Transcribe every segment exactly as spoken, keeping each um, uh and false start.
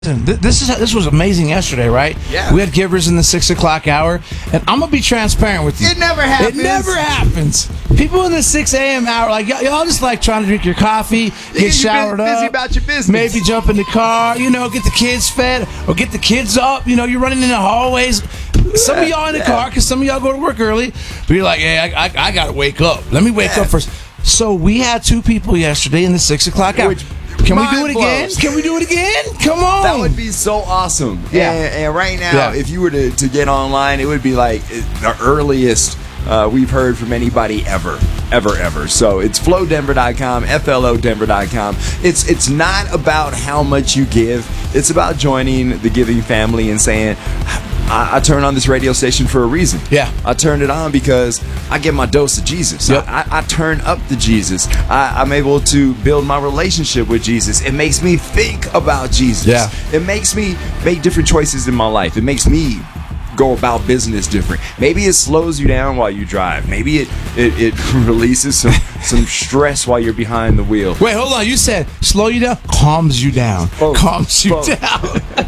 This is this was amazing yesterday, right? Yeah. We had givers in the six o'clock hour, and I'm gonna be transparent with you. It never happens. It never happens. People in the six a.m. hour, like y'all, y'all just like trying to drink your coffee, get You're showered busy up, busy about your business. maybe jump in the car, you know, get the kids fed or get the kids up. You know, you're running in the hallways. Some of y'all in the Yeah. car because some of y'all go to work early, but you're like, hey, I, I, I gotta wake up. Let me wake Yeah. up first. So we had two people yesterday in the six o'clock hour. Which Can we do mind it again? blows. Can we do it again? Come on. That would be so awesome. Yeah. And, and right now, Yeah. if you were to, to get online, it would be like the earliest uh, we've heard from anybody ever. Ever, ever. So it's flow denver dot com, F L O denver dot com. It's, it's not about how much you give. It's about joining the giving family and saying, I, I turn on this radio station for a reason. Yeah. I turned it on because I get my dose of Jesus. Yep. I, I, I turn up the Jesus. I, I'm able to build my relationship with Jesus. It makes me think about Jesus. Yeah. It makes me make different choices in my life. It makes me go about business different. Maybe it slows you down while you drive. Maybe it it, it releases some, some stress while you're behind the wheel. Wait, hold on. You said slow you down, calms you down, Both. calms you Both. down.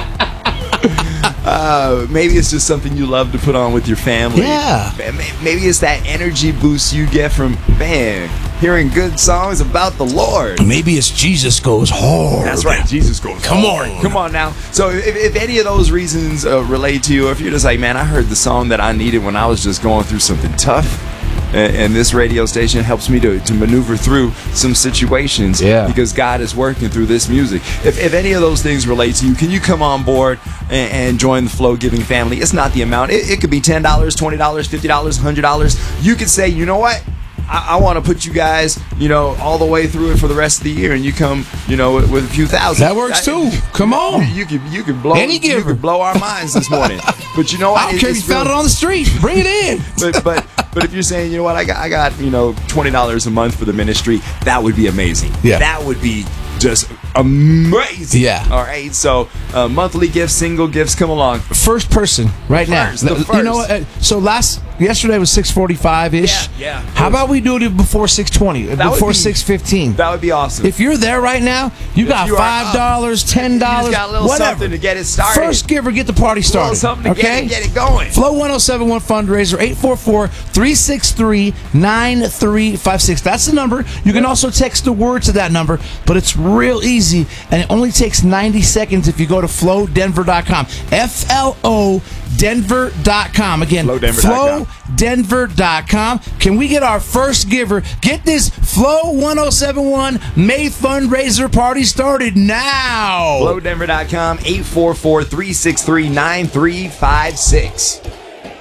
Uh, maybe it's just something you love to put on with your family. Yeah. Maybe it's that energy boost you get from, man, hearing good songs about the Lord. Maybe it's Jesus goes hard. That's right. Jesus goes. Come hard. on. Come on now. So if, if any of those reasons uh, relate to you, if you're just like, man, I heard the song that I needed when I was just going through something tough, and, and this radio station helps me to, to maneuver through some situations Yeah. because God is working through this music. If, if any of those things relate to you, can you come on board and, and join the Flow Giving family? It's not the amount. It, it could be ten dollars, twenty dollars, fifty dollars, one hundred dollars. You could say, you know what? I, I want to put you guys, you know, all the way through it for the rest of the year, and you come, you know, with, with a few thousand. That works too. Come on. You, you could you could blow Any you giver. could blow our minds this morning. But you know what? I don't care if you It's found it really- on the street. Bring it in. But but but if you're saying, you know what, I got I got you know twenty dollars a month for the ministry, that would be amazing. Yeah. That would be just amazing. Yeah. All right. So uh, monthly gifts, single gifts, come along. First person right First, now. the You know first. what? uh, So last yesterday was six forty-five ish. Yeah, yeah. How about we do it before six twenty? would Before be- six fifteen. That would be awesome. If you're there right now, you If got you are five dollars, ten You dollars, just got a little whatever. something to get it started. First giver, get the party a little started. something to okay? get it, get it going. Flow one oh seven one fundraiser, eight four four, three six three, nine three five six. That's the number. You can also text the word to that number, but it's real easy, and it only takes ninety seconds if you go to flow denver dot com. F L O denver dot com. Again, flow denver dot com. flow denver dot com. Can we get our first giver? Get this Flow one oh seven one May fundraiser party started now. flow denver dot com, eight four four, three six three, nine three five six.